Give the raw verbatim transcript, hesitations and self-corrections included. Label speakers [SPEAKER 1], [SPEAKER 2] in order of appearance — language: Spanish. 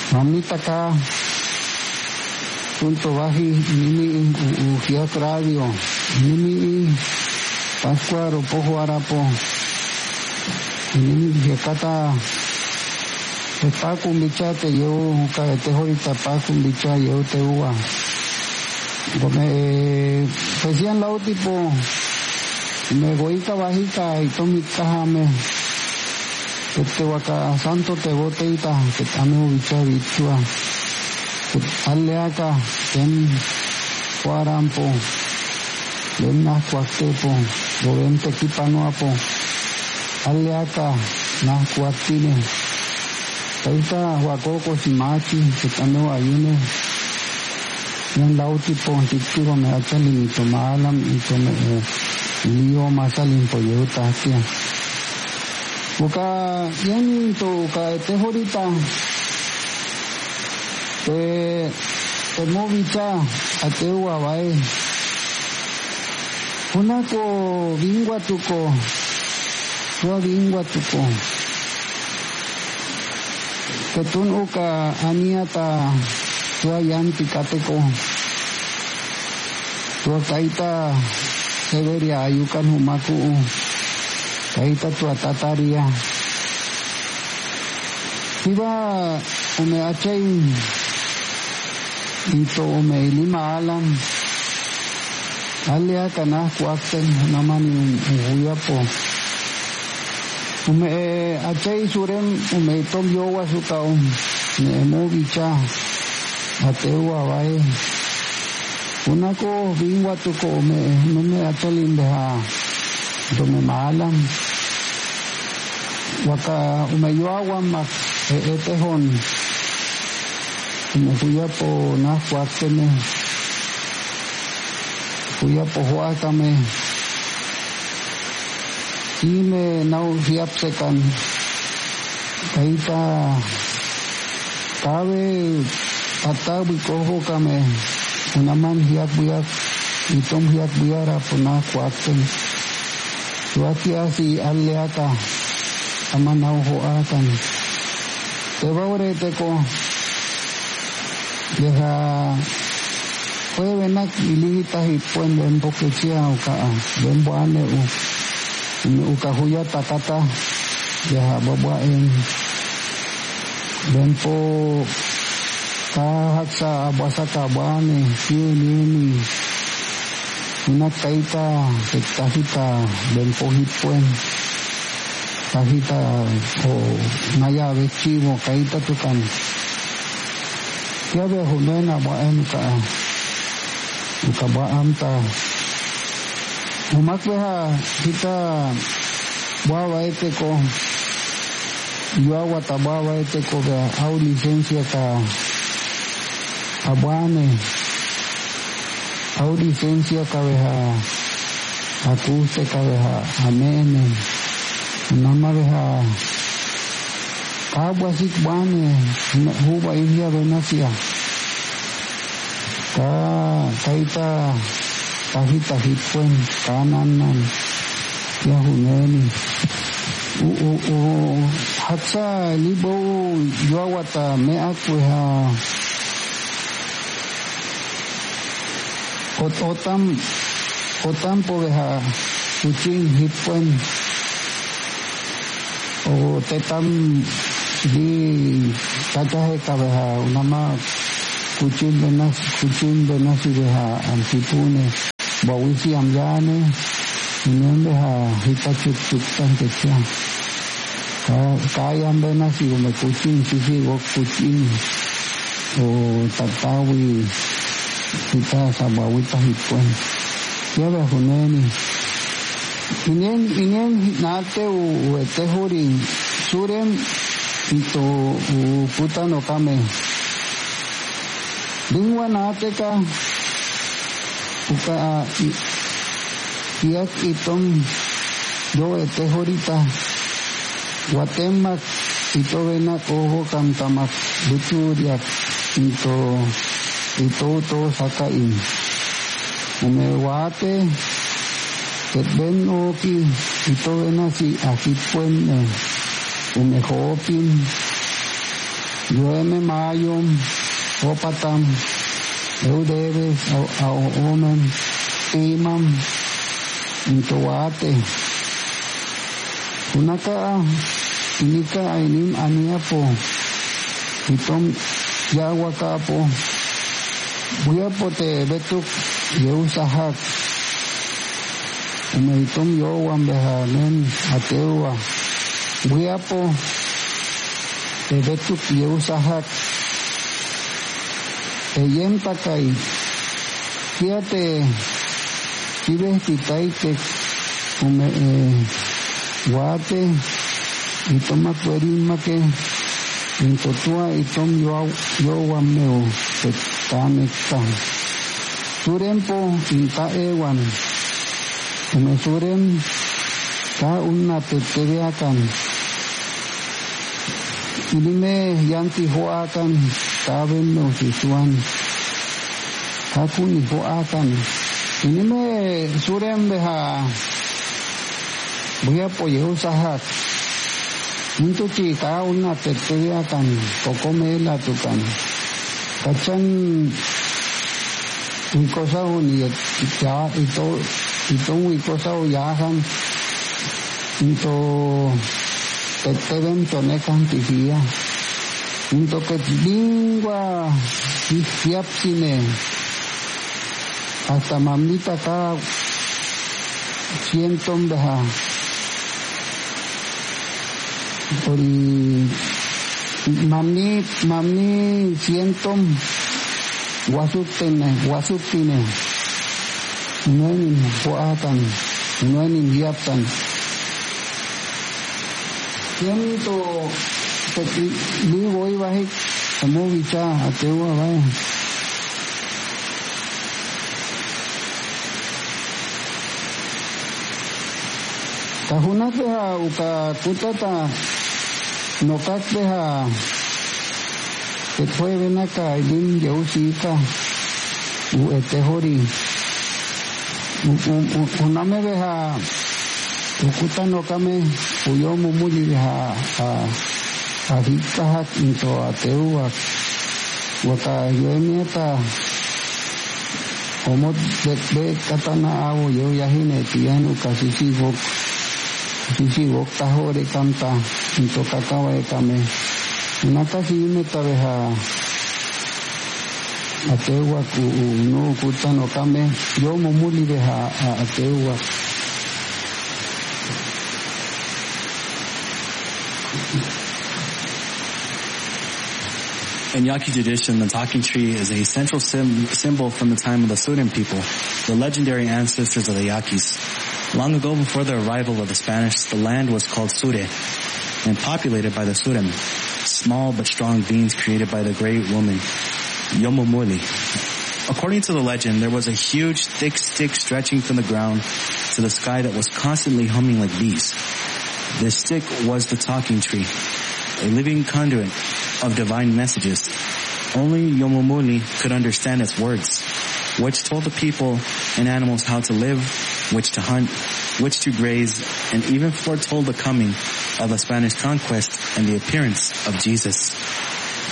[SPEAKER 1] Mamita acá, punto baji, nimi ujiat radio, nimi pascuaro pojo arapo, nimi jekata, pakum bicha te yo, ka te horita pakum bicha yo te ua. Gome, pesian lau tipo, me goika bajika y tomi kahame. Que te waka santo te boteita que tame ubicha bichua que aleaka ten cuarampo ven na cuatepo boven te kipanoapo aleaka na cuatine taita huacoco simachi que tame ayune en lautipo titigo me achali mi tomalam y tome lío masalim poyeuta hacia Buka yani to ka te horita te te movicha ateua vai una ko vingua tuko tua vingua tuko que tun uka aniata tua yanti kateko tua kaita severia ayukan humaku kaita tua tataria iba ume achai ito ume lima alam alia kana kuakten namani uyapo ume achai surem ume tom yowa sukau ne movicha ateua vai unako vingwa tuko ume ume achalim beha Dome malam waka umayuawan mak etehon umukuya po na kuaktene kuya po huakame ime nau hiapsekan kaita kawe atabi koho kame unaman hiap buyak itom hiap buyara po na kuaktene Suati asi aleaka amanau hoatan. Te baure te ko deja fue venak ilita hipuen ben pokechia uka ben buane u uka huya takata deja babaen ben po kahaksa abasaka bane kiuni Una kaita que tajita del pojipuen tajita o naya bechivo kaita tukan ya be hunena baen ka ka baamta umakha kita bawa ete ko yuawa tabawa ete ko ga au licencia ka abane au licencia kabeha akuse kabeha amene nama beha kabwa sik bane huba india benasia ka kaita tahita hipuen kananan ya huneni u u u hatsa libo yuawata me akweha Ot otam otam poveha kucing hipuen o tetam di kacahe kabeha nama kucing benas kucing benas beha antipune bawisi amjane inen beha hitachuk chuktan kecang kayam benas yume kucing sisi wok kucing o tatawi kita sabawita hipuen ya be huneni inen inen nate u etehuri surem ito u putano kame dingwa nate ka uka iak itom do etehorita watemak ito bena koho kamtamak buturiak ito ito to sakain umewate ketben oki ito bena si akipuen umehopin Yoeme mayom, opatam, eudeves, omen, imam, intoate. Unaka, inika ainim aniapo, itom yawakapo, buyapote betuk yeusahak, umeitom yowam behanen atewa, buyapo, te betuk yeusahak, eyem takai, kiate, kibes titaike, ume, eh, guate, itom akuerimake, intotua itom yowam meo, petamekta. Surempo inta ewan, ume surem, ka unna tetereakan, ilime yanti hoakan, kaben no sisuan, hakuni hoakan, ilime surem beha, buya po yehusahat, into chi ka unna tetereakan, kokomela tukan, kachan wikosao ni ya ito itong wikosao yahan into teteben tonekan tihia into que lingua hiap sine hasta mamita ka sientom beha por mamni mamni sientom wasutene wasutine nuenin puatan nuenin hiaptan siento ligo iba hik amo bicha atewa vaya tahunat beha uka kutata nokat beha que fue venaka ilim yeusika u etehori uname beha ukuta nokame uyomu muli beha a hikahak into ateuak waka yoemieta omot bekbe katana awo yo yahine tianu kasisibok sisibok tahore kanta into kakawa kame Naka si meta beha atewa ku no kuta no kame yo momuli beha atewa
[SPEAKER 2] In Yaqui tradition, the talking tree is a central sim- symbol from the time of the Surem people, the legendary ancestors of the Yaquis. Long ago, before the arrival of the Spanish, the land was called Sure and populated by the Surem, small but strong beings created by the great woman, Yomomuli. According to the legend, there was a huge, thick stick stretching from the ground to the sky that was constantly humming like bees. This stick was the talking tree, a living conduit of divine messages. Only Yomomuli could understand its words, which told the people and animals how to live, which to hunt, which to graze, and even foretold the coming of the Spanish conquest and the appearance of Jesus.